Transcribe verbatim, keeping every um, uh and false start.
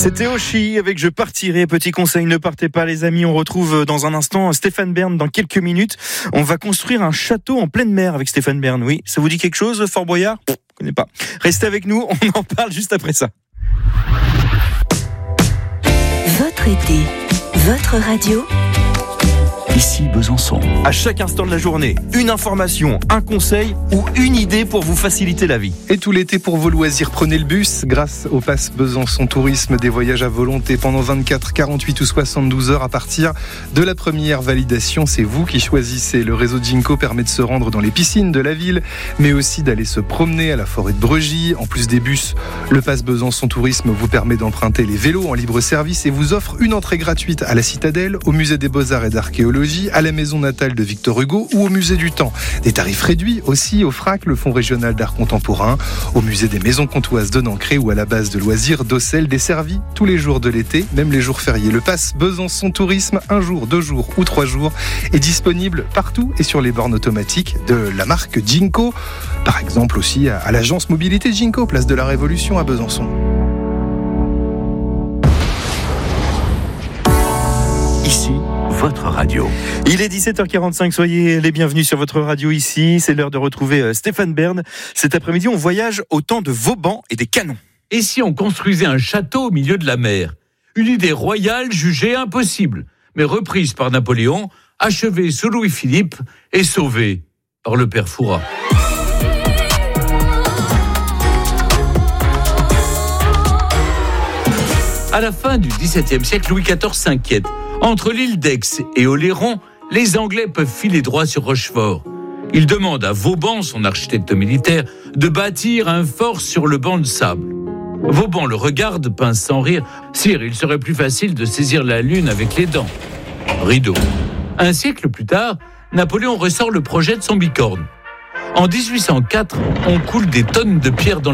C'était Oshi avec Je partirai. Petit conseil, ne partez pas les amis. On retrouve dans un instant Stéphane Bern dans quelques minutes. On va construire un château en pleine mer avec Stéphane Bern. Oui, ça vous dit quelque chose, Fort Boyard ? Je ne connais pas. Restez avec nous, on en parle juste après ça. Votre été, votre radio. Ici Besançon. À chaque instant de la journée, une information, un conseil ou une idée pour vous faciliter la vie. Et tout l'été pour vos loisirs, prenez le bus. Grâce au pass Besançon Tourisme, des voyages à volonté pendant vingt-quatre, quarante-huit ou soixante-douze heures à partir de la première validation. C'est vous qui choisissez. Le réseau Ginko permet de se rendre dans les piscines de la ville, mais aussi d'aller se promener à la forêt de Bregy. En plus des bus, le pass Besançon Tourisme vous permet d'emprunter les vélos en libre service et vous offre une entrée gratuite à la Citadelle, au musée des Beaux-Arts et d'Archéologie, à la maison natale de Victor Hugo ou au musée du Temps. Des tarifs réduits aussi au F R A C, le Fonds régional d'art contemporain, au musée des maisons comtoises de Nancré ou à la base de loisirs d'Ossel, desservis tous les jours de l'été, même les jours fériés. Le pass Besançon Tourisme, un jour, deux jours ou trois jours, est disponible partout et sur les bornes automatiques de la marque Ginko. Par exemple aussi à l'agence mobilité Ginko, place de la Révolution à Besançon. Ici, votre radio. Il est dix-sept heures quarante-cinq, soyez les bienvenus sur votre radio ici. C'est l'heure de retrouver Stéphane Bern. Cet après-midi, on voyage au temps de Vauban et des canons. Et si on construisait un château au milieu de la mer ? Une idée royale jugée impossible, mais reprise par Napoléon, achevée sous Louis-Philippe et sauvée par le père Fouras. À la fin du dix-septième siècle, Louis quatorze s'inquiète. Entre l'île d'Aix et Oléron, les Anglais peuvent filer droit sur Rochefort. Il demande à Vauban, son architecte militaire, de bâtir un fort sur le banc de sable. Vauban le regarde, pince sans rire. « Sire, il serait plus facile de saisir la lune avec les dents. » Rideau. Un siècle plus tard, Napoléon ressort le projet de son bicorne. En dix-huit cent quatre, on coule des tonnes de pierres dans la